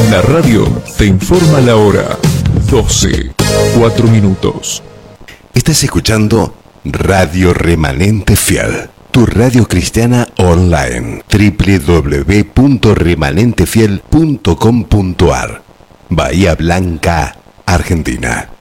La radio te informa la hora. 12, 4 minutos. Estás escuchando Radio Remanente Fiel, tu radio cristiana online. www.remanentefiel.com.ar. Bahía Blanca, Argentina.